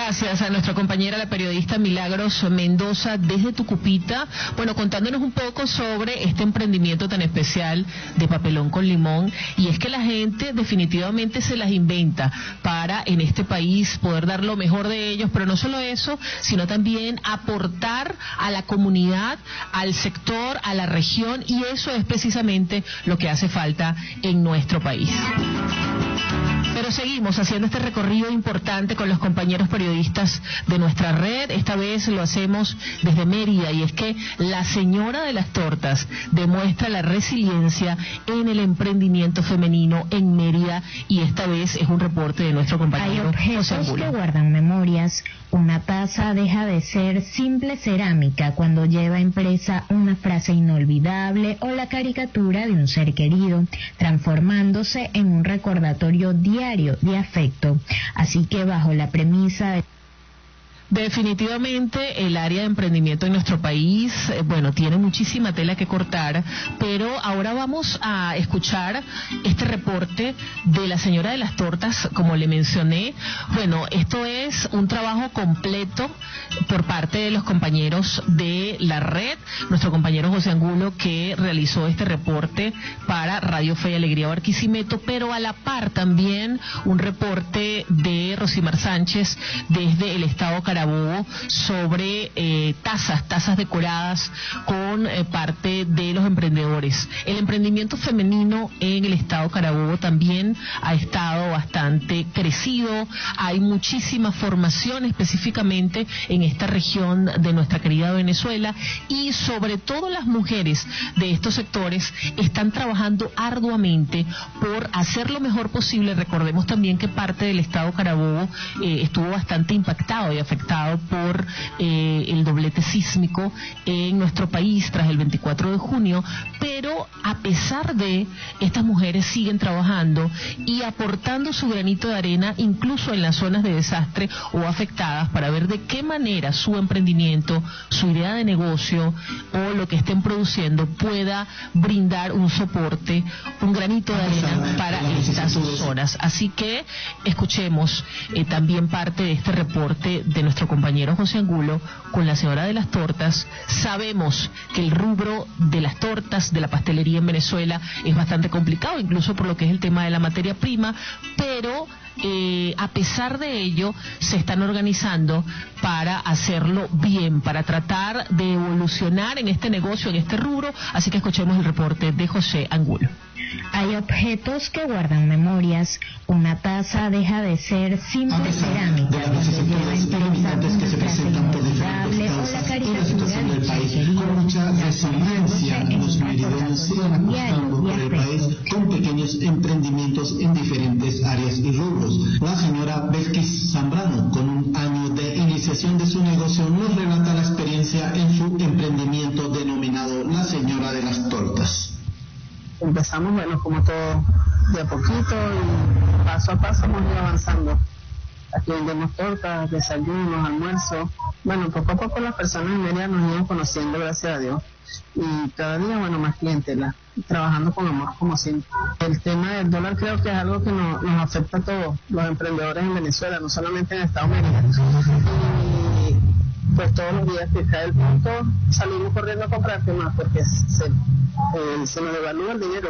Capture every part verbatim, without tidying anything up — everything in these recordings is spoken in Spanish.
Gracias a nuestra compañera, la periodista Milagros Mendoza, desde Tucupita, bueno, contándonos un poco sobre este emprendimiento tan especial de papelón con limón. Y es que la gente definitivamente se las inventa para, en este país, poder dar lo mejor de ellos, pero no solo eso, sino también aportar a la comunidad, al sector, a la región, y eso es precisamente lo que hace falta en nuestro país. Pero seguimos haciendo este recorrido importante con los compañeros periodistas de nuestra red. Esta vez lo hacemos desde Mérida, y es que la señora de las tortas demuestra la resiliencia en el emprendimiento femenino en Mérida, y esta vez es un reporte de nuestro compañero José Hay objetos Angulo. que guardan memorias. Una taza deja de ser simple cerámica cuando lleva impresa una frase inolvidable o la caricatura de un ser querido, transformándose en un recordatorio diario de afecto. Así que bajo la premisa de Definitivamente el área de emprendimiento en nuestro país, eh, bueno, tiene muchísima tela que cortar, pero ahora vamos a escuchar este reporte de la señora de las tortas, como le mencioné. Bueno, esto es un trabajo completo por parte de los compañeros de la red, nuestro compañero José Angulo, que realizó este reporte para Radio Fe y Alegría Barquisimeto, pero a la par también un reporte de Rosimar Sánchez desde el estado Carabobo sobre eh, tazas, tazas decoradas con eh, parte de los emprendedores. El emprendimiento femenino en el estado Carabobo también ha estado bastante crecido. Hay muchísima formación específicamente en esta región de nuestra querida Venezuela, y sobre todo las mujeres de estos sectores están trabajando arduamente por hacer lo mejor posible. Recordemos también que parte del estado Carabobo eh, estuvo bastante impactado y afectado por eh, el doblete sísmico en nuestro país tras el veinticuatro de junio, pero a pesar de, estas mujeres siguen trabajando y aportando su granito de arena incluso en las zonas de desastre o afectadas, para ver de qué manera su emprendimiento, su idea de negocio o lo que estén produciendo pueda brindar un soporte, un granito de arena para estas zonas. Así que escuchemos eh, también parte de este reporte de nuestro compañero José Angulo con la señora de las tortas. Sabemos que el rubro de las tortas, de la pastelería en Venezuela es bastante complicado, incluso por lo que es el tema de la materia prima, pero eh, a pesar de ello se están organizando para hacerlo bien, para tratar de evolucionar en este negocio, en este rubro. Así que escuchemos el reporte de José Angulo. Hay objetos que guardan memorias. Una taza deja de ser simple cerámica cuando lleva impresa una frase inolvidable o la caricatura de un ser querido. Con mucha resiliencia, los meridianos siguen apostando por el país con pequeños emprendimientos en diferentes áreas y rubros. La señora Belkis Zambrano, con un año de iniciación de su negocio, nos relata la experiencia en su emprendimiento denominado La Señora de las Tortas. Empezamos, bueno, como todo, de a poquito, y paso a paso hemos ido avanzando. Aquí vendemos tortas, desayunos, almuerzos. Bueno, poco a poco las personas en Mérida nos iban conociendo, gracias a Dios. Y cada día, bueno, más clientela, trabajando con amor como siempre. El tema del dólar creo que es algo que nos, nos afecta a todos los emprendedores en Venezuela, no solamente en el estado de Mérida. Y pues todos los días que cae el punto salimos corriendo a comprar más porque se, eh, se nos devalúa el dinero.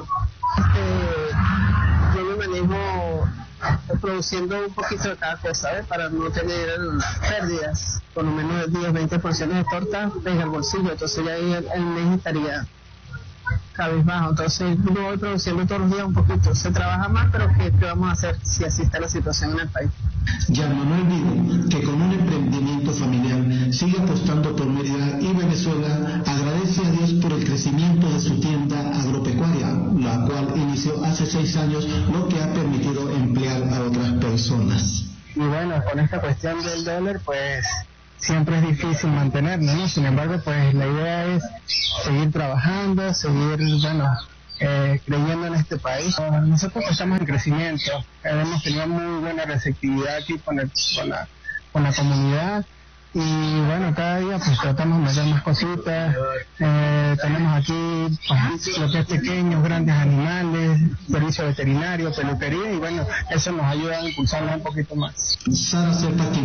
Este, yo me manejo produciendo un poquito de cada cosa, ¿eh? Para no tener pérdidas, por lo menos de diez, veinte porciones de torta en el bolsillo, entonces ya ahí el, el mes estaría cabizbajo. Entonces yo voy produciendo todos los días un poquito, se trabaja más, pero ¿qué, qué vamos a hacer si así está la situación en el país? Ya Manuel Vigo, que con un emprendimiento familiar sigue apostando por Mérida y Venezuela, agradece a Dios por el crecimiento de su tienda agropecuaria, la cual inició hace seis años, lo que ha permitido emplear a otras personas. Y bueno, con esta cuestión del dólar, pues siempre es difícil mantenernos, ¿no? Sin embargo, pues la idea es seguir trabajando, seguir, bueno, eh, creyendo en este país. Nosotros estamos en crecimiento, hemos tenido muy buena receptividad aquí con, el, con, la, con la comunidad, y bueno, cada día pues tratamos de meter más cositas. Eh, tenemos aquí pues, lo que es pequeños, grandes animales, servicio veterinario, peluquería, y bueno, eso nos ayuda a impulsarnos un poquito más. Sara Serpa, quien